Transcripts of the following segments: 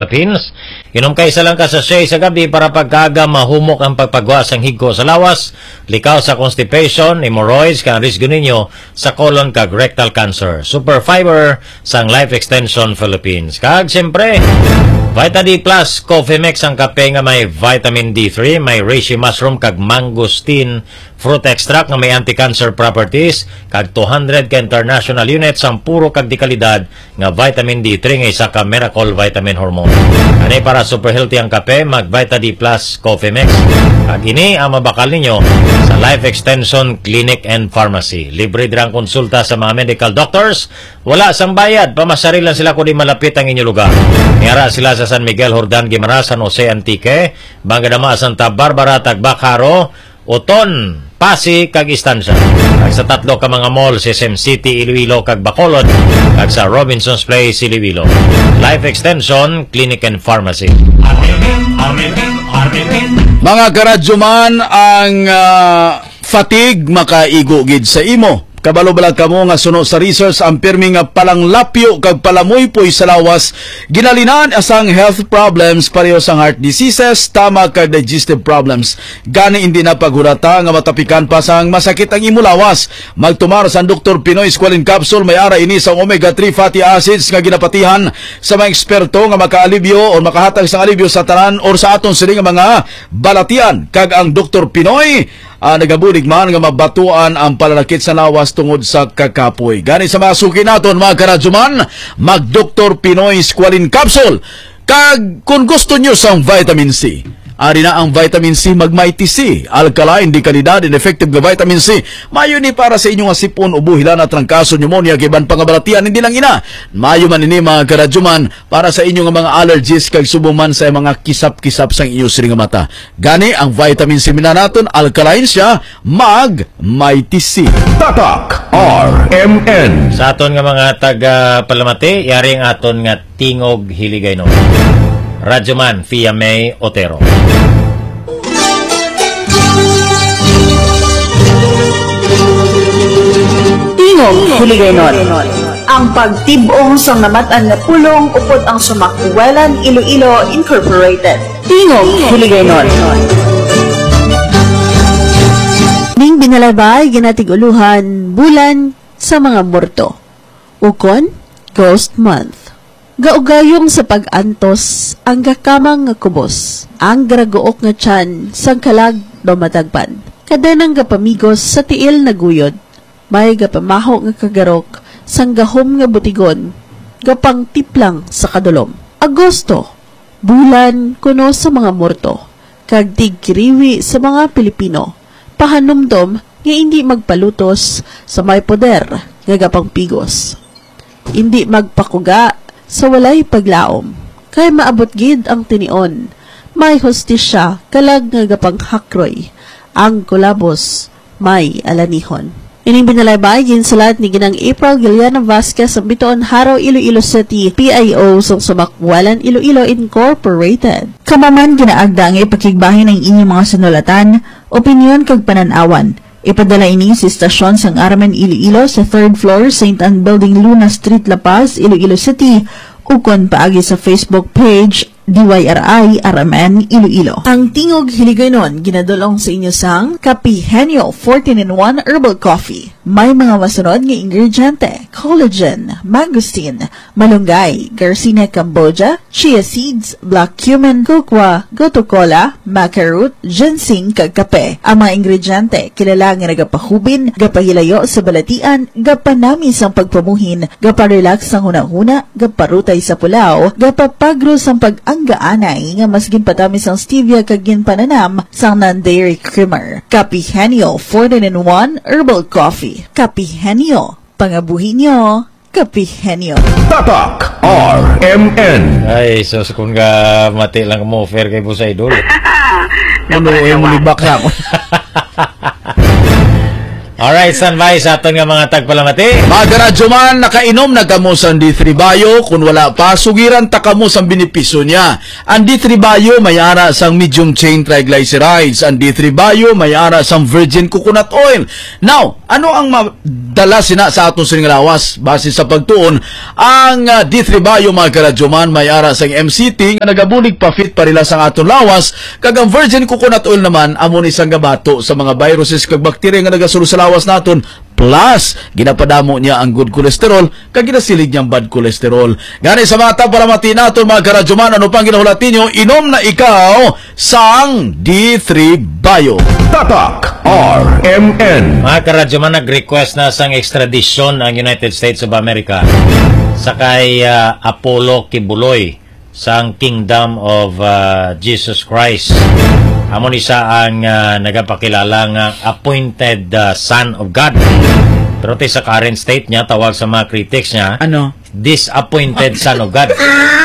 Philippines. Inom ka isa lang ka sa sachet sa gabi para pagkaga mahumok ang pagpagwas ang higko sa lawas, likaw sa constipation, hemorrhoids, kang risgo ninyo sa colon kag rectal cancer. Super fiber sang Life Extension Philippines. Kag siyempre, Vita D Plus Coffee Mix ang kape nga may vitamin D3, may reishi mushroom kag mangosteen fruit extract nga may anti-cancer properties, kag 200 ka international units ang puro kag di kalidad nga vitamin D3 nga isa ka miracle vitamin hormone. Ani para super healthy ang kape, mag Vita D Plus Coffee Mix. Kag ini ang mabakal ninyo sa Life Extension Clinic and Pharmacy. Libre dirang konsulta sa mga medical doctors. Wala sang bayad, pamasaril lang sila kung di malapit ang inyong lugar. Niyara sila sa San Miguel, Jordan, Guimaras, San Jose, Antique, Bangadama, Santa Barbara, Tagbacaro, Oton, Pasig, kag Istansya. Kag sa tatlo ka mga mall, SM City, Iloilo, kag Bacolod, kag sa Robinson's Place, Iloilo. Life Extension, Clinic and Pharmacy. Mga karadyo man, ang fatigue makaigo gid sa imo. Kabalo-balag kamo nga suno sa research ang pirmi nga palanglapyo kag palamoy-poy sa lawas ginalinan asang health problems pareho sang heart diseases, stomach kag digestive problems. Gani hindi na paghurata nga matapikan pa sang masakit ang imo lawas. Magtumar sa Dr. Pinoy Squalene Capsule, may ara ini sa omega-3 fatty acids nga ginapatihan sa mga eksperto nga makaalibyo o makahatag sang alibyo sa tanan or sa aton sini nga mga balatian. Kag ang Dr. Pinoy nagabulig man nga mabatuan ang palalakit sa lawas tungod sa kakapoy. Gani sa mga suki naton mga karadjuman, mag Dr. Pinoy Squalene Capsule. Kag kung gusto nyo sang vitamin C, ari na ang vitamin C, mag-Mighty C, alkaline, di kalidad, and effective nga vitamin C. Mayo ni para sa inyong asipon, ubuhilan at trangkaso, pneumonia, giban pangabalatian, hindi lang ina. Mayo man ini mga karadjuman para sa inyong mga allergies kag subuman sa mga kisap-kisap sang iyo siring mata. Gani ang vitamin C naton, alkaline siya, mag-Mighty C. Tatak RMN. Sa aton nga mga taga-Palamati, yari ang aton nga tingog hiligay no. Radyoman Fia May Otero. Tingog Hiligaynon. Ang pagtibong sang namatan nga pulong upod ang Sumakwelan Iloilo Incorporated. Tingog Hiligaynon. Ning binalabay ginatiguluhan bulan sa mga morto. Ukon Ghost Month. Gaugayong sa pag-antos ang gakamang nga kubos, ang garagook nga tiyan sang kalag dumatagpan. Kadanang gapamigos sa tiil na guyod, may gapamaho nga kagarok sang gahom nga butigon, gapang tiplang sa kadulom. Agosto, bulan kuno sa mga morto, kag tigkiriwi sa mga Pilipino, pahanumdom nga hindi magpalutos sa may poder nga gapang pigos. Hindi magpakuga sa walay paglaom, kay maabot gid ang tinion, may hostisya kalag nga gapang hakroy, ang kulabos may alanihon. Ining binalaybay ginsalat ni ginang April Giliana Vasquez ang Bitoon Haro, Iloilo City, PIO sa Sumakwelan Iloilo Incorporated. Kamaman ginaagda ang ipakigbahin ng inyong mga sinulatan, opinyon kag pananawan. Ipadala ini sa istasyon sang Aramen Iloilo sa 3rd floor, St. Anne Building, Luna Street, La Paz, Iloilo City, ukon paagi sa Facebook page DYRI Aramen Iloilo. Ang tingog hiligaynon ginadulong sa inyo sang Kapihenyo 14-in-1 Herbal Coffee. May mga masunod nga ingrediente: collagen, mangosteen, malunggay, Garcinia Cambogia, chia seeds, black cumin, kukwa, gotu kola, maca root, ginseng kag kape. Ang mga ingrediente kilala nga nagapahubin, gapahilayo sa balatian, gapanamis ang pagpamuhin, gaparelax ang hunahuna, gaparutay sa pulaw, gapapagros ang pag-anggaanay nga mas ginpatamis ang stevia kag ginpananam sang non-dairy creamer. Kapihenyo 14-in-1 Herbal Coffee. Kapihenyo, pangabuhin nyo, Kapihenyo. Tatak RMN. Ay, so kung ka mati lang mo offer kay Boss Idol. Ano yung mulibak na ako? Alright, standby sa aton nga mga tagpalamati. Mga karadyo man, nakainom na kamo sa D3 Bio. Kung wala pa, sugiran ta kamo sa benepisyo niya. Ang D3 Bio may ara sang medium chain triglycerides. Ang D3 Bio may ara sang virgin coconut oil. Now, ano ang madala sina sa aton sining lawas? Base sa pagtuon, ang D3 Bio mga karadyo man may ara sang MCT nga nagabulig pa fit parila sa aton lawas. Kag ang virgin coconut oil naman amo ni isang gabato sa mga viruses kag bakterya nga nagasuro sa lawas naton, plus ginapadamo niya ang good cholesterol kag ginasilig niyang bad cholesterol. Gani sa mga tagpalamati naton mga karadyoman, ano pang ginahulatin nyo, inom na ikaw sang D3 Bio. Tatak RMN. Mga karadyoman, nag-request na sang extradition ang United States of America sa kay Apollo Kibuloy sang Kingdom of Jesus Christ. Amon isa ang nagapakilala nga appointed son of God. Pero sa current state niya, tawag sa mga critics niya, Ano? disappointed son of God.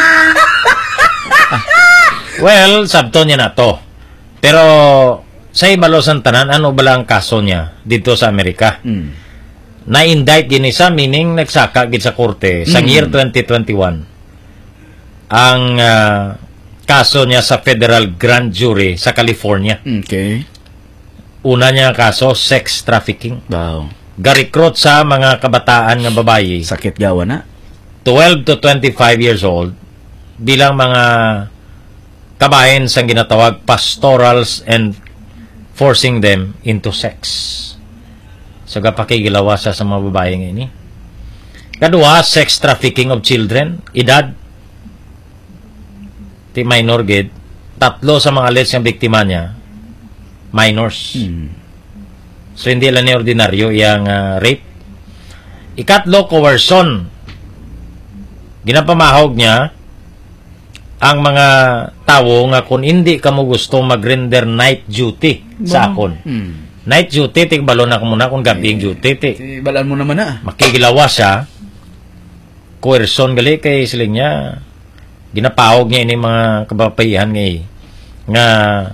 Well, sabto niya na to. Pero sa ibalo sang tanan, ano ba ang kaso niya dito sa Amerika? Na-indict ginisa, meaning nagsaka gid sa korte sa year 2021. Ang kaso niya sa federal grand jury sa California. Okay. Una niya kaso, sex trafficking. Wow. Ga-recruit sa mga kabataan nga babayi, Sakit gawa na. 12 to 25 years old, bilang mga kabahin sa ginatawag pastorals and forcing them into sex. So, gapakigilawa sa mga babae nga ini. Kadua, sex trafficking of children, edad ti minor gid. Tatlo sa mga alleged nga biktima niya minors. So hindi lang ni ordinaryo yang rape. Ikatlo, coercion. Ginapamahog niya ang mga tawo nga kung hindi ka mo gusto mag-render night duty sa akon. Night duty, tigbalo na ko muna kung gabing duty. Balaan mo naman na. Makikilawa siya. Coercion gali kay siling niya. Ginapahog niya ini mga kababayan nga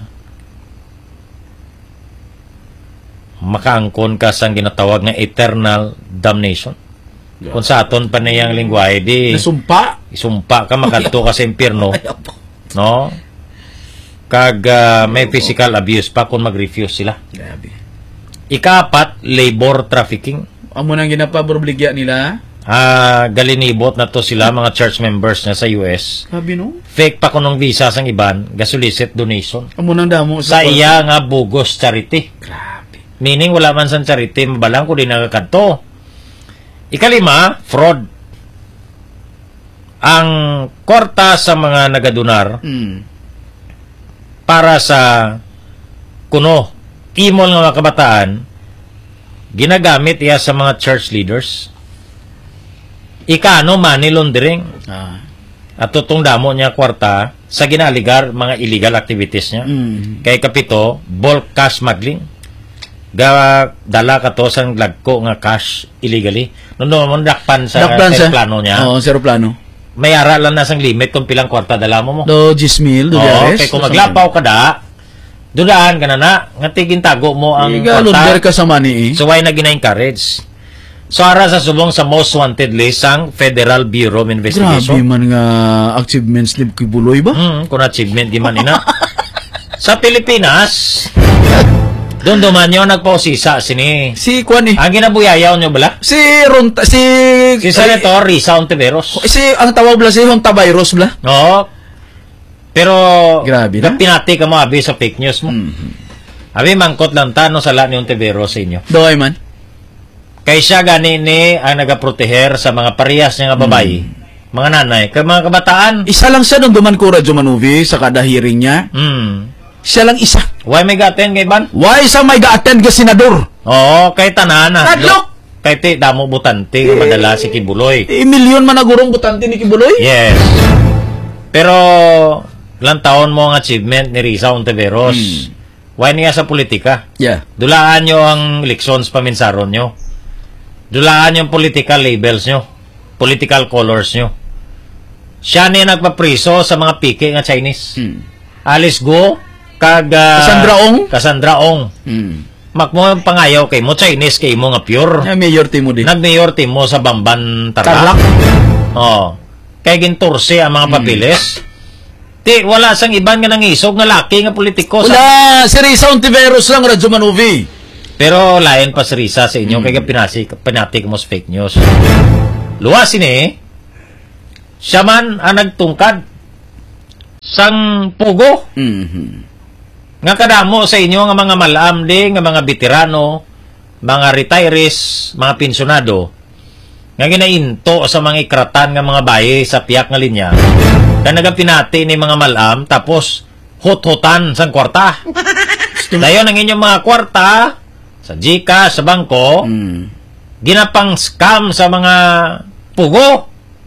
makaangkon ka sang ginatawag nga eternal damnation. Kung sa aton pa na yung lingwahe, di Nasumpa. isumpa ka, makadto ka sa impyerno. No? Kag may physical abuse pa kung mag-refuse sila. Grabe. Ikapat, labor trafficking. Amo nang ginapabobligya nila. Galinibot na to sila, mga church members na sa US. Grabe no? Fake pa kunong visa sang iban, gasulisit donation. Amo nang damo Sa iya nga bugos charity. Grabe. Meaning wala man sang charity, mabalang ko di nakakadto. Ikalima, fraud. Ang kwarta sa mga nagadonar para sa kuno, imol nga mga kabataan, ginagamit iya sa mga church leaders. Ikano, money laundering. At tutong damo niya kwarta sa ginaligar mga illegal activities niya. Kay kapito, bulk cash smuggling. Dala ka to sang lagko nga cash illegally. Noon mo dakpan sa plano niya. Oo, sa aeroplano. May ara lang na sang limit kung pilang kwarta dala mo mo. Do 10,000 Oo, kay kung maglapaw ka da, dudaan ka na nga tigin tago mo ang Lunder ka sa money eh. So why na gina-encourage? So ara sa subong sa most wanted list sang Federal Bureau of Grabe Investigation. man nga achievements ni Kibuloy ba? Kung achievement di man ina. Sa Pilipinas, doon duman yun nagpausisa sini. Si Kwan eh. Ang ginabuyayaw nyo bala? Si Ronta, si Senator Risa Ontiveros. Si ang tawag bala si Honta Virus bala. Oo. Pero Grabe na. pinati ka mo abi sa fake news mo. Abi mangkot lang tano sala ni Ontiveros sa inyo. Doy man. Kay siya gani ni ang nagaproteher sa mga parehas niya nga babayi. Mga nanay, kay mga kabataan. Isa lang siya nung duman ko radyo manuvi sa kada hearing niya. Siya lang isa. Why may gaten kay Ban? Why sa may ga-attend ka senador? Oo, kay tanana. Tadlok! Kay ti damo butante nga madala si Kibuloy. Milyon man nagurong butante ni Kibuloy? Yes. Pero ilang taon mo ang achievement ni Risa Ontiveros. Why niya sa politika? Yeah. Dulaan nyo ang elections paminsaron nyo. Dulaan yung political labels nyo. Political colors nyo. Siya niya nagpapriso sa mga piki nga Chinese. Alice Go, kag Cassandra Ong? Cassandra Ong. Makmo pangayaw kay mo, Chinese kay mo nga pure. Mayor Timo din. Nag-mayor team mo sa Bamban Tarlac. Tarlac. Oh. Kay ginturse ang mga papilis. Ti, wala sang iban nga nangisog nga laki nga politiko. Wala, si Risa Ontiveros lang, Radyo Manuvi. Pero lain pa si Risa sa inyo, kaya pinatik mo sa fake news. Luwas ini, siya man ang nagtungkad sang pugo. Nga kadamo sa inyo nga mga malamdi, nga mga veterano, mga retirees, mga pensionado, nga ginainto sa mga ikratan nga mga bayi sa piyak nga linya, na nagapinati ni mga malam, tapos hot-hotan sang kwarta. Dayon ang inyong mga kwarta, sa Gcash, sa bangko, ginapang scam sa mga pugo.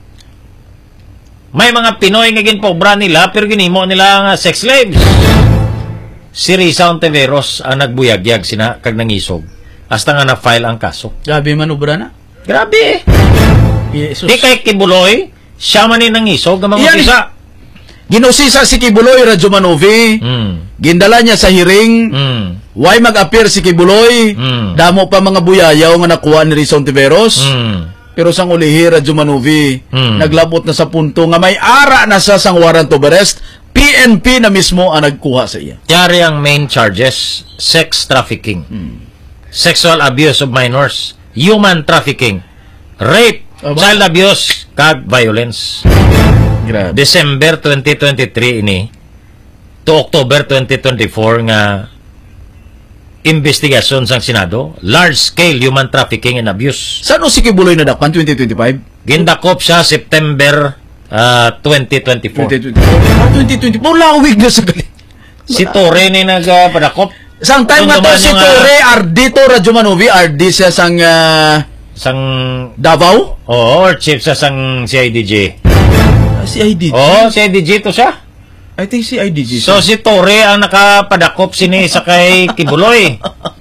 May mga Pinoy nga ginpobra nila, pero ginimo nila nga sex slaves. Si Risa Ontiveros ang nagbuyagyag sina kag nangisog hasta nga na-file ang kaso. Grabe manubra na. Grabe. Jesus. Di kay Kibuloy, siya man ni nangisog ang mga Iyan, bisa. Ginusisa si Kibuloy, Radyo Manuvi. Gindala niya sa hearing. Why mag-appear si Kibuloy? Damo pa mga buyayaw nga nakuha ni Risa Ontiveros. Pero sang ulihi, Radyo Manuvi, naglabot na sa punto nga may ara na sa sang warrant of arrest. PNP na mismo ang nagkuha sa iya. Yari ang main charges, sex trafficking, sexual abuse of minors, human trafficking, rape, child abuse, kag violence. Grabe. December 2023 ini to October 2024 nga investigasyon sang Senado, large-scale human trafficking and abuse. Saan si Kibuloy na dakpan? 2025? Gindakop siya September 2024. 2024, lawig na sa galing. Si Torre ni nagpadakop. Sang time nga to si Torre, RD to, Radyo Manuvi, RD siya sang sang Davao? Oo, or chief siya sang CIDG. Si IDG? Oo, CIDG to siya. I think si IDG. So si Torre ang nakapadakop sini sa kay Kibuloy.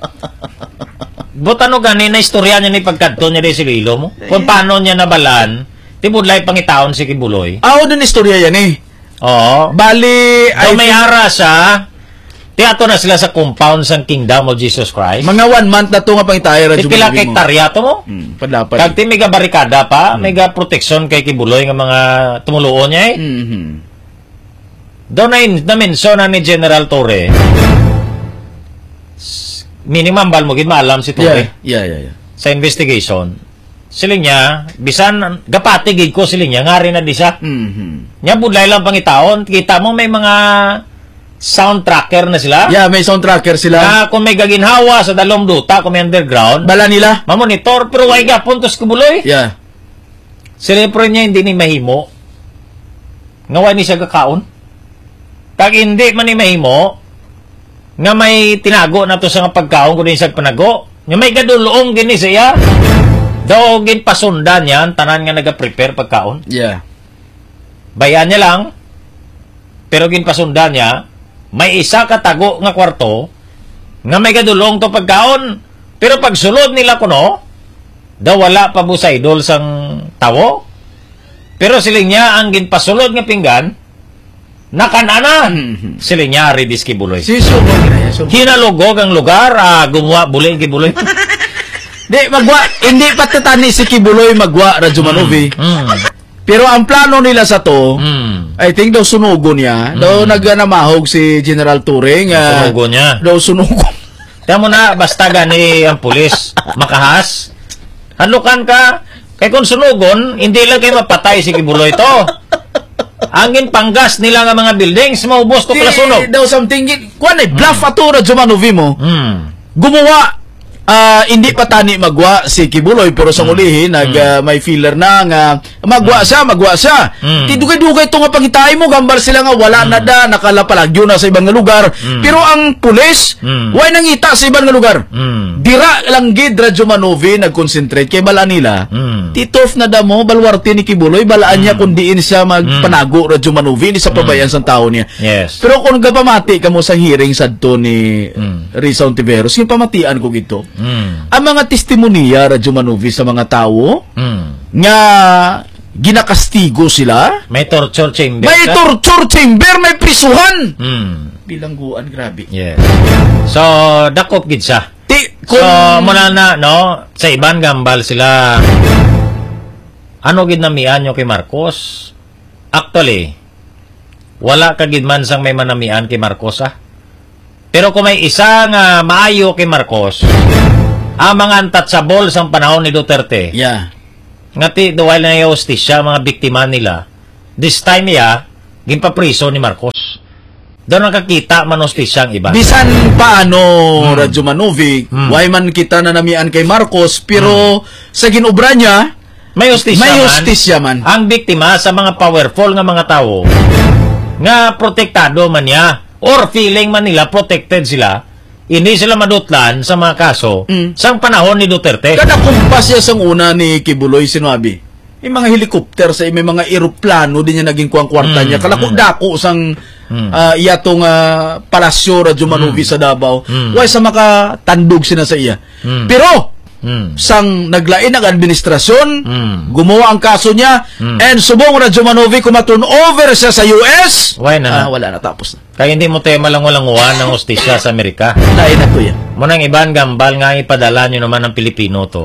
Butano gani na istorya niya ni pagkadto niya di Sililo mo. Kung paano niya nabalan, tibudlay pangitaon si Kibuloy. Doon istorya yan eh. Oo. Bali, So may ara siya, tiyato na sila sa compound sa Kingdom of Jesus Christ. mga 1 month na to nga pangitaya, Radyo Pila Manuvi kay mo. taryato mo. Padlapan. Kag ti mega barikada pa, mega protection kay Kibuloy nga mga tumuluon niya eh. Doon na mention na ni General Torre. Minimum bal mo gid maalam si Torre. Yeah. Sa investigation. Siling niya, bisan gapati gid ko siling niya ngari na di siya. Nya budlay lang pangitaon, kita mo may mga sound tracker na sila. Yeah, may sound tracker sila. Na kung may gaginhawa sa dalom duta, kung may underground, Bala nila? mamonitor, pero why gapon tos Kibuloy? Yeah. Siyempre niya hindi ni mahimo. Ngawa ni siya gakaon. Kag hindi man ni mahimo, nga may tinago na to sa nga pagkaon kung di siya panago, nga may gadulong gini siya. Daw gin pasundan yan, tanan nga naga-prepare pagkaon. Yeah. Bayan niya lang, pero gin pasundan niya, may isa katago nga kwarto, nga may gadulong to pagkaon, pero pag sulod nila kuno, daw wala pa bu sa idol sang tawo, pero siling niya ang ginpasulod nga pinggan, nakanana, siling niya ridis Kibuloy. Si Sumo. Hinalugog ang lugar, gumawa buli Kibuloy. Hindi patatani si Kibuloy magwa, Radyo Manuvi. Pero ang plano nila sa to, I think daw sunugon niya. Daw nagnamahog si General Turing. Sunugon niya. Daw sunugon. Kaya mo na, basta gani ang pulis, makahas. Halukan ka. Kaya kung sunugon, hindi lang kayo mapatay si Kibuloy to. Angin panggas nila nga mga buildings, maubos to pala sunog. Daw something, kuwan bluff ato, Radyo Manuvi mo. Gumawa. Hindi pa tani magwa si Kibuloy, pero sa ulihin may feeler na nga magwa siya. Tidugay-dugay ito nga pangitay mo, gambar sila nga wala na da, nakalapalagyo na sa ibang nga lugar. Pero ang pulis, why nangita sa ibang nga lugar? Dira lang gid, Radyo Manuvi nag-concentrate kay bala nila. Titof na da mo, balwarte ni Kibuloy, balaan niya kung diin siya magpanago, Radyo Manuvi, hindi sa pabayan sa tao niya. Yes. Pero kung nagpamati ka mo sa hearing sadto ni Risa Ontiveros, yung pamatian ko gito. Ang mga testimonya, Radyo Manuvi, sa mga tao nga ginakastigo sila, may torture chamber. may torture chamber, may prisuhan. Bilangguan, grabe. Yes. So, dakop gid siya. Ti kung... So, muna na, no? Sa iban gambal sila. Ano ginamian nyo kay Marcos? Actually, wala kagidman sang may manamian kay Marcos, ah. Pero kung may isang maayo kay Marcos, ang mga untouchable sang panahon ni Duterte, Yeah. ngati duwal na yung hostisya, mga biktima nila, this time ginpapriso ni Marcos. Doon nakakita man hostisya ang iba. Bisan paano, Radyo Manovic, why man kita nanamian kay Marcos, pero sa ginobra niya, May hostisya man. man. Ang biktima sa mga powerful nga mga tao nga protektado man niya or feeling man nila protected sila, hindi sila madutlan sa mga kaso sa panahon ni Duterte. Kada kumpas siya sang una ni Kibuloy sinabi. May mga helicopter sa may mga eroplano din niya naging kuwang kwarta niya. Kalako-dako sang iyatong palasyo Radyo Manovic sa Davao. Why sa makatandog sina sa iya. Pero sang naglain ng administrasyon, gumawa ang kaso niya, and subong Radyo Manovic kumaturn over siya sa US. Why na? Wala na, tapos na. Kaya hindi mo tema lang walang ng hostisya sa Amerika. Lain na to yan. Munang iban gambal nga ipadala nyo naman ng Pilipino to.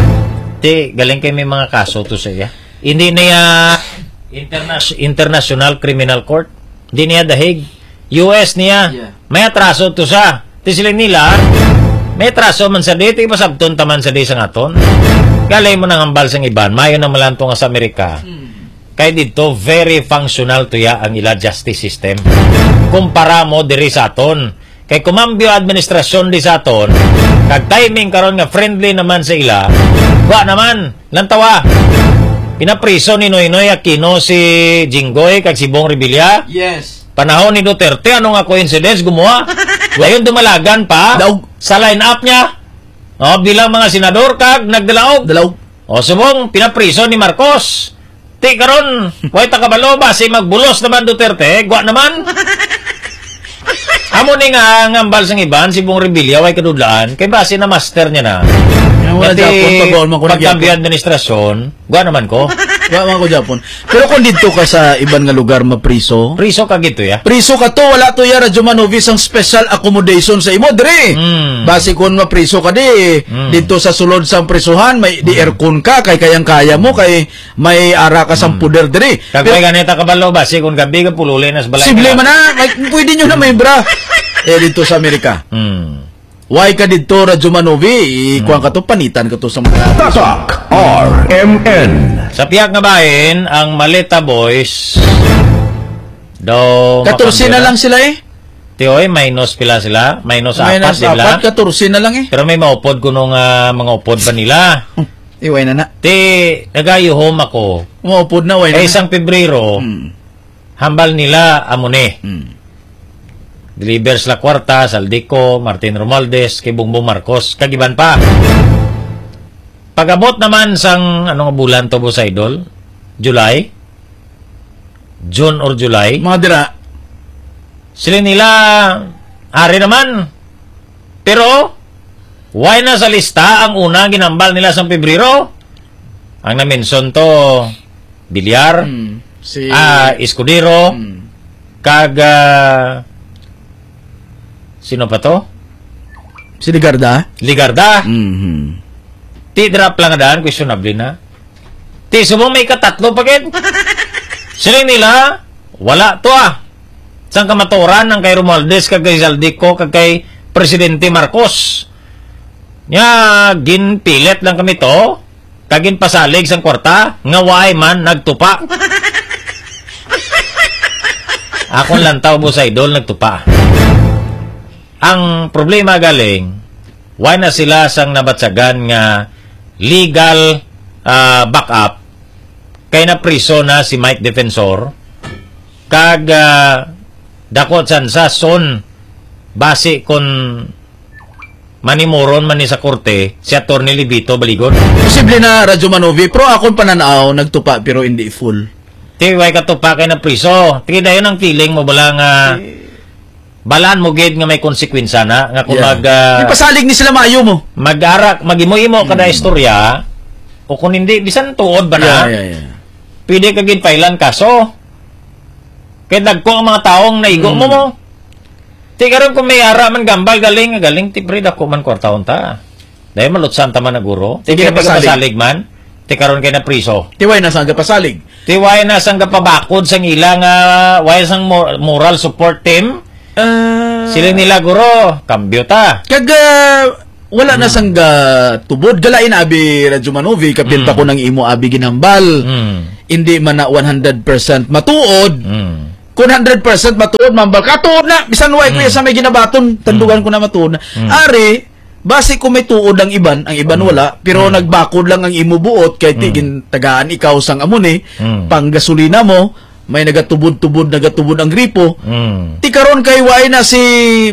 Galing kayo may mga kaso to sa iya. Hindi niya International Criminal Court. Hindi niya dahig. US niya. Yeah. May atraso to sa. Tisiling nila, may atraso man sa dito, ipasabton taman sa di sa ngaton. Galing mo nang hambal sa iban. Mayo na malanto nga sa Amerika. Kaya dito, very functional to ya ang ila justice system. Kumpara mo diri sa aton. Kay kumambyo administrasyon di sa aton, kag timing karon nga friendly naman sa ila, wa naman, lantawa. Pinapriso ni Noynoy Aquino si Jinggoy kag si Bong Revilla. Yes. Panahon ni Duterte, ano nga coincidence gumawa? Ngayon dumalagan pa Daog. sa line-up niya. O, bilang mga senador kag nagdalaog. Dalaw. O, subong, pinapriso ni Marcos. Ti karon, way takabalo ba si magbulos naman Duterte, gwa naman. Amo ni nga ngambal sang iban si Bong Revilla way kadudlaan kay base na master niya na. Wala Japon, pag-on man ko pagkambi administrasyon, gwa naman ko. Wala ko Japon. Pero kung dito ka sa ibang nga lugar mapriso, Priso ka gito ya. priso ka to, wala to ya Radyo Manovic ang special accommodation sa imo dire. Base kung mapriso ka di, dito sa sulod sang prisuhan, may di aircon ka, kay kayang-kaya mo, kay may ara ka sang puder dire. Kag may ganita kabalo ba si kun gabi ka pululi na sa balay. Simple man na, pwede nyo na may bra. Dito sa Amerika. Why ka dito Radyo Manovic? Kuwang ka to, panitan ka to sa mga... Tatak RMN. Sa piyak nga bahin, ang Maleta Boys daw 14 na lang sila eh. Tiyoy, minus pila sila? Minus 4, Minus di ba? 4, 14 na lang eh. Pero may maupod ko nung mga upod pa nila. Iway na na. Ti, nagayuhom ako. Umupod na, way na. Kay isang Pebrero, hambal nila amune. Deliver sila kwarta, Saldico, Martin Romualdez, kay Bongbong Marcos, kagiban pa. Pagabot naman sang, anong bulan to bo sa idol? July? June or July? Mga dira. Sila nila, ari naman. Pero, why na sa lista ang una ginambal nila sa Pebrero? Ang na-mention to, Bilyar, Si... Escudero, kag... sino pa to? Si Ligarda. Ligarda. Mhm. Ti drop lang daan, questionable na. Ti subong may katatlo pagit. Sila nila, wala to Sang kamaturan ng kay Romualdez, kag kay Zaldico, kag kay Presidente Marcos. Nya, ginpilit lang kami to, kag ginpasalig sang kwarta, nga waay man nagtupa. Akong lantaw mo sa idol, nagtupa. Ang problema galing, why na sila sang nabatsagan nga legal backup kay na priso na si Mike Defensor kag dakot san sa son base kon manimuron man ni sa korte si Atty. Libito Baligon. Posible na Radyo Manovic, pero akong pananaw, nagtupa pero hindi full. Tiway ka to pa kay na priso. Tigda yun ang feeling mo bala nga balaan mo gid nga may konsekwensya na nga kung Di pasalig ni sila maayo mo. mag-arak magimo-imo kada istorya o kung hindi bisan tuod ba na pwede ka gid pailan kaso kay dagko ang mga taong naigo mo Ti karon kung may ara man gambal galing ti pre dako man kwartaon ta. Dahil malutsan ta man na guro. Ti Sige, pasalig man. Ti karon kay na priso. Tiway na saan ka pasalig. Ti way na sang kapabakod sang ila nga way sang moral support team. Sila nila guro, kambyo ta. Wala na sang tubod. Galain abi Radyo Manovi, kapinta ko ng imo abi ginambal. Hindi man na 100% matuod. Kung 100% matuod, mambal, katuod na. Bisan way ko sa may ginabaton, tandugan ko na matuod na. Ari, base kung may tuod ang iban wala, pero nagbakod lang ang imo buot, kay tigin tagaan ikaw sang amuni, pang gasolina mo, may nagatubod ang gripo. Ti karon kay way na si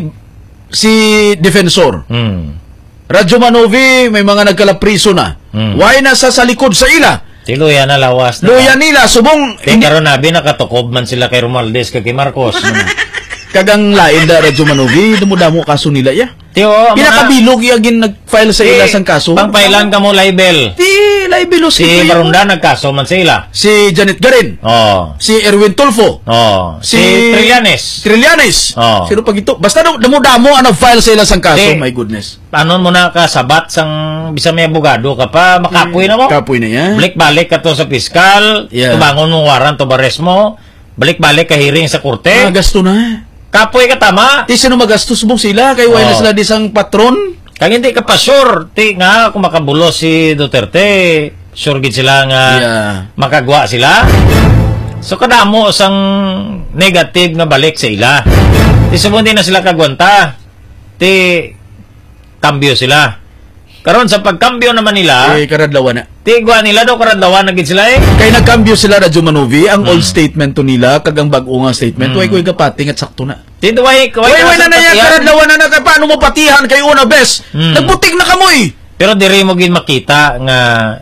defensor. Radyo Manovi, may mga nagkalapriso na. Way na sa likod sa ila. Ti luya na lawas na. Luya nila, subong... Ti karon nabi nakatukob man sila kay Romualdez kay Marcos. Kagang lain da Radyo Manovi, dumudamo kaso nila, ya. Ti Pinakabilog yung nag-file sa ila sang kaso. Pangpailan ka mo libel. Ti libelo Si Barunda nagkaso man sa ila. Si Janet Garin. Oh. Si Erwin Tulfo. Oh. Si Trillanes. Oh. Sino pag ito? Basta damo-damo ang nag-file sa ila sang kaso. My goodness. Anon mo na ka sabat sang bisa may abogado ka pa makapoy na mo. Kapoy na yan. Balik-balik ka to sa piskal. Yeah. Tubangon mo warrant to bares mo. Balik-balik ka hearing sa korte. Gasto na. Kapoy ka tama. Ti sino magastos mong sila? Kay wala sila disang patron. Kag hindi ka pa sure. Ti nga kung makabulo si Duterte, sure gid sila nga makagwa sila. So kadamo sang negative nga balik sa ila. Ti subundi na sila kagwanta. Ti kambyo sila. Karon sa pagkambyo naman nila, karadlawan na. tigwa nila daw karadlawan na gid sila eh. Kay nagkambyo sila Radyo Manovi, ang old statement to nila, kagang bag-o nga statement, way ko igapating at sakto na. Way na yan, karadlawan na paano mo patihan kay una bes? Nagbutik na kamoy! Pero diri mo gid makita nga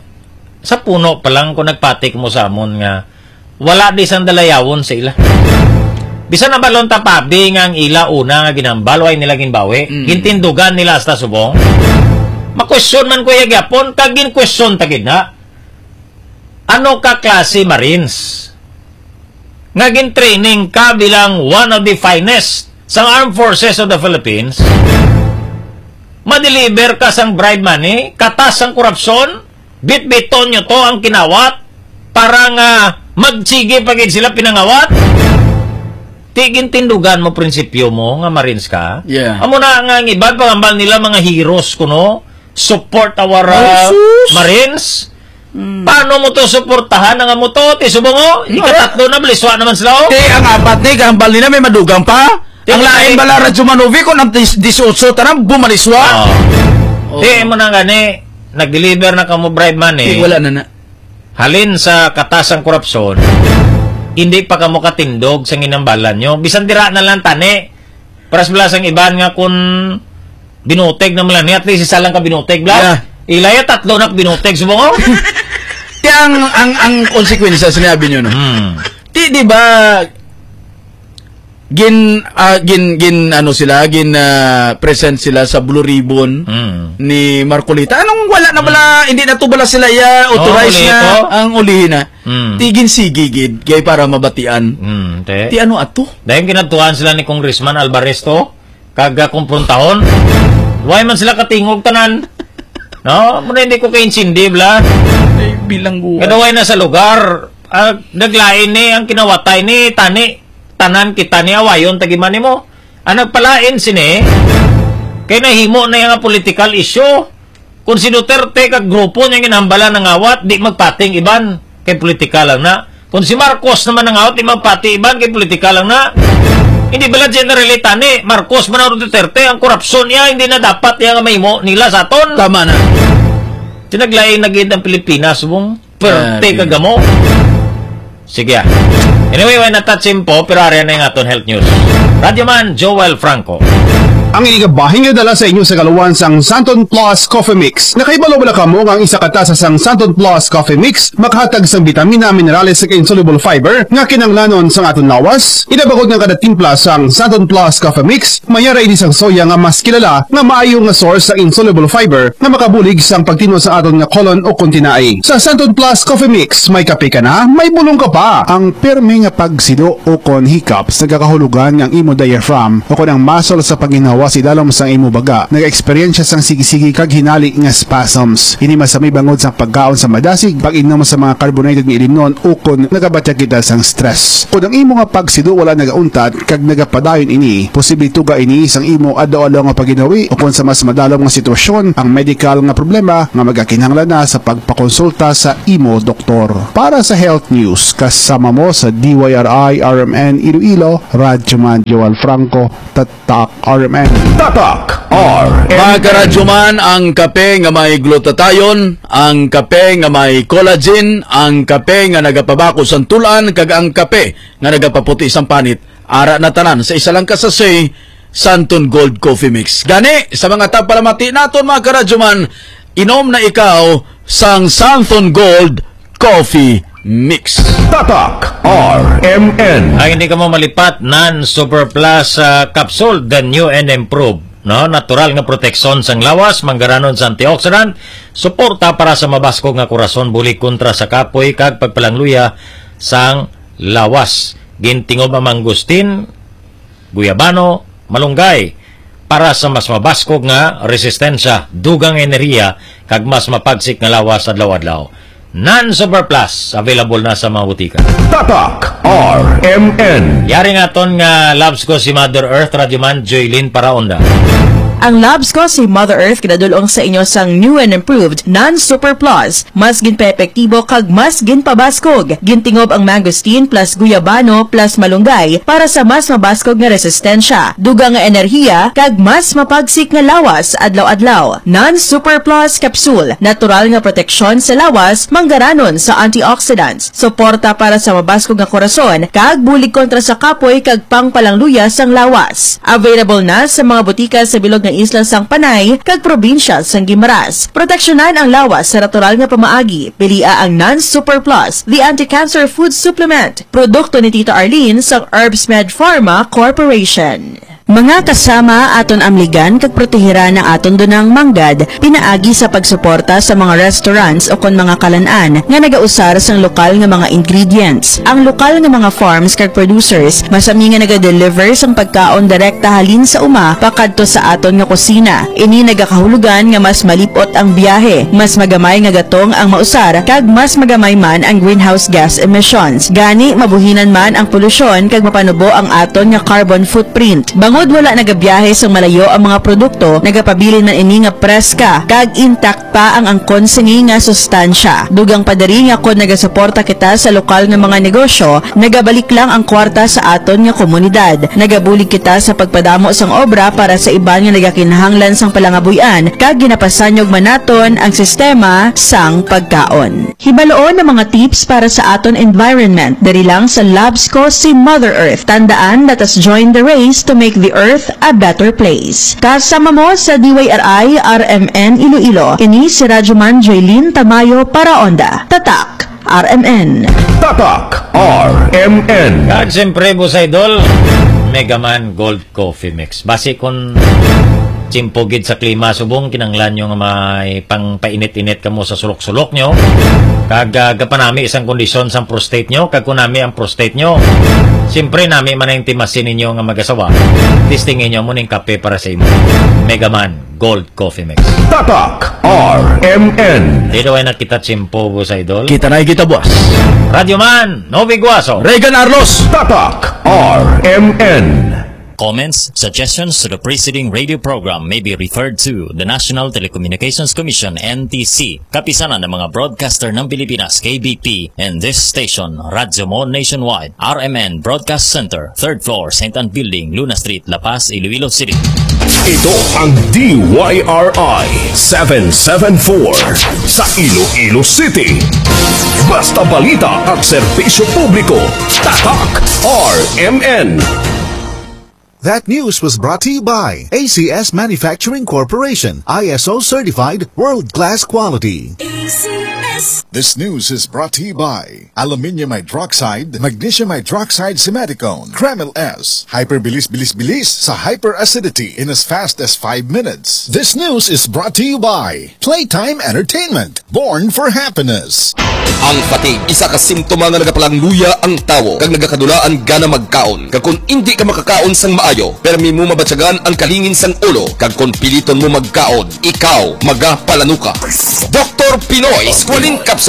sa puno pa lang kung nagpatik mo sa amon nga wala di sang dalayawon sa ila. Bisan na balon tapabi nga ang ila una nga ginambal way nila ginbawi, gintindugan nila hasta subong. Ma-question man ko yung gyapon, kagin question tagid na. Ano ka klase Marines? Ngagin training ka bilang one of the finest sa Armed Forces of the Philippines. Ma-deliver ka sang bribe money, katas ang korupsyon, bit-biton nyo to ang kinawat, para nga magsige pagid sila pinangawat. Tigin tindugan mo prinsipyo mo nga Marines ka. Yeah. Amo na nga ang iban pangambal nila mga heroes kuno. Support our Marines. Paano mo to suportahan nga mo to? Ti subongo, ikatatlo na baliswa naman sila. Ti ang apat ni gambal nila may madugang pa. Ang lain bala Radyo Manovi ko ng 18 tanang bumaliswa. Ti mo na gani nag-deliver na kamo bribe money. Ti wala na na. Halin sa katasang korupsyon. Hindi pa kamo katindog sa ginambalan nyo. Bisan dira na lang tani. Paras belasang iban nga kun binuteg na lang at least isa lang ka binuteg bla. Ilaya tatlo na binuteg subongo. Ti ang konsekwensya sinabi niyo no. Ti di ba present sila sa Blue Ribbon ni Marcolita. Anong wala na bala hindi na to bala sila authorize na ang ulihin na. Tigin sigigid kay para mabatian. Ti ano ato? Dahil kinatuan sila ni Congressman Alvarez to kaga kumpruntahon. Why man sila katingog tanan? No, muna hindi ko kainsindi bla. Ay, bilangguan. Kadaway na sa lugar. Naglain ni ang kinawatay ni tanan kita ni awayon tagimani mo. Ang nagpalain sini kay nahimo na yung political issue. Kung si Duterte kag grupo niya ginambala ng awat, di magpating iban kay politika lang na. Kung si Marcos naman ng awat, di magpati iban kay politika lang na. Hindi bala generally tani, Marcos man Duterte, ang korupsyon niya, hindi na dapat yung mahimo nila sa aton. Tama na. Tinaglain na gid ang Pilipinas, bung perte kagamo. Sige. Anyway, why not touch him po, pero ariyan na yung aton health news. Radyo Man, Joel Franco. Ang inigabahing nga dala sa inyo sa kaluwan sang Santon Plus Coffee Mix. Nakaibalo bala kamo nga ang isa katasa sang Santon Plus Coffee Mix maghatag sang bitamina, minerales ug insoluble fiber nga kinanglanon sang aton lawas. Inabagod nga kada timpla sang Santon Plus Coffee Mix mayara ini sang soya nga mas kilala nga maayo nga source sa insoluble fiber nga makabulig sang pagtinod sa aton nga kolon o kontinai. Sa Santon Plus Coffee Mix may kape ka na, may bulong ka pa. Ang pirmi nga pagsido o kon hiccups nagakahulugan nga ang imo diaphragm o kon ang muscle sa paginawa si dalom sang imo baga nag-experience sang sige-sige kag hinali nga spasms. Ini masami bangod sa pagkaon sa madasig, pag-inom sa mga carbonated nga ilimnon o kon nagabatya kita sang stress. Kung ang imo nga pagsido wala nagauntat kag nagapadayon ini, posible tuga ini sang imo adlaw-adlaw nga paginawi o kon sa mas madalom nga sitwasyon ang medical nga problema nga magakinahanglan na sa pagpakonsulta sa imo doktor. Para sa health news kasama mo sa DYRI RMN Iloilo, Radyoman Joel Franco, Tatak RMN. Tatak RMN. Mga karadyoman, ang kape nga may glutathione, ang kape nga may collagen, ang kape nga nagapabako sang tulan, kag ang kape nga nagapaputi sang panit, ara na tanan sa isa lang kasasay, Santon Gold Coffee Mix. Gani, sa mga tapalamati naton mga karadyoman, inom na ikaw sang Santon Gold Coffee Mix. Tatak RMN. Ang hindi ka mo malipat, non-super plus capsule, the new and improved. No, natural nga proteksyon sang lawas, manggaranon sa antioxidant, suporta para sa mabaskog nga korason, bulig kontra sa kapoy, kag pagpalangluya sang lawas. Gintingob ang mangustin, guyabano, malunggay, para sa mas mabaskog nga resistensya, dugang enerhiya, kag mas mapagsik nga lawas adlaw-adlaw. Non-Super Plus, available na sa mga butika. Tatak RMN. Yari nga ton nga loves ko si Mother Earth, Radyoman Joylyn Paraonda. Ang labs ko si Mother Earth kinadulong sa inyo sang new and improved non-super plus. Mas ginpa-epektibo kag mas ginpabaskog. Gintingob ang mangosteen plus guyabano plus malunggay para sa mas mabaskog nga resistensya, dugang nga enerhiya kag mas mapagsik nga lawas adlaw-adlaw. Non-super plus capsule, natural nga proteksyon sa lawas, manggaranon sa antioxidants, suporta para sa mabaskog nga korason kag bulig kontra sa kapoy kag pangpalangluya sang lawas. Available na sa mga butika sa bilog ng isla sang Panay kag probinsya sang Guimaras. Proteksyonan ang lawas sa natural nga pamaagi. Pilia ang Non-Super Plus, the anti-cancer food supplement. Produkto ni Tita Arlene sang Herbsmed Pharma Corporation. Mga kasama aton amligan kag protehiran ng aton dunang manggad pinaagi sa pagsuporta sa mga restaurants o kon mga kalan-an nga nagausar sang lokal nga mga ingredients. Ang lokal nga mga farms kag producers masami nga naga-deliver sang pagkaon direkta halin sa uma pakadto sa aton nga kusina. Ini nagakahulugan nga mas malipot ang biyahe, mas magamay nga gatong ang mausar kag mas magamay man ang greenhouse gas emissions. Gani mabuhinan man ang polusyon kag mapanubo ang aton nga carbon footprint. Bangod wala nagabiyahe sa malayo ang mga produkto, nagapabilin man ini nga preska, kag intact pa ang angkonsingi nga sustansya. Dugang padari nga kon nagasuporta kita sa lokal nga mga negosyo, nagabalik lang ang kwarta sa aton nga komunidad. Nagabulig kita sa pagpadamo sang obra para sa iban nga nagakinahanglan sang palangabuyan, kag ginapasanyog manaton ang sistema sang pagkaon. Hibaloon ng mga tips para sa aton environment, dari lang sa labs ko si Mother Earth. Tandaan, let us join the race to make the earth a better place. Kasama mo sa DYRI RMN Iloilo. Ini si Radyoman Joylyn Tamayo Paraonda. Tatak RMN. Tatak RMN. Kag siyempre, Boss Idol, Megaman Gold Coffee Mix. Basi kung chimpogid sa klima, subong kinanglan nyo nga may pang painit-init ka mo sa sulok-sulok nyo. Kag gapanami isang kondisyon sa prostate nyo. Kag kunami ang prostate nyo, siyempre nami man ang timasin ninyo nga mag-asawa. Tistingin nyo mo ng kape para sa imo. Megaman Gold Coffee Mix. Tatak RMN. Dito ay nakita chimpo, Boss Idol. Kita na kita, boss. Radyoman Novi Guaso. Regan Arlos. Tatak RMN. Comments, suggestions to the preceding radio program may be referred to the National Telecommunications Commission, NTC, kapisanan ng mga broadcaster ng Pilipinas, KBP, and this station, Radyo Mo Nationwide, RMN Broadcast Center, 3rd floor, St. Anne Building, Luna Street, La Paz, Iloilo City. Ito ang DYRI 774 sa Iloilo City. Basta balita at serbisyo publiko. Tatak RMN. That news was brought to you by ACS Manufacturing Corporation, ISO certified world-class quality. This news is brought to you by Aluminium Hydroxide, Magnesium Hydroxide Simeticone, Kreml S, Hyperbilis-bilis-bilis sa hyperacidity in as fast as 5 minutes. This news is brought to you by Playtime Entertainment, born for happiness. Ang fatigue, isa ka simptoma nga nagapalangluya ang tawo kag nagakadulaan gana magkaon. Kag kung hindi ka makakaon sang maayo, permi mo mabatsagan ang kalingin sang ulo kag kung piliton mo magkaon, ikaw magapalanuka. Dr. Pinoy Squalene Capsule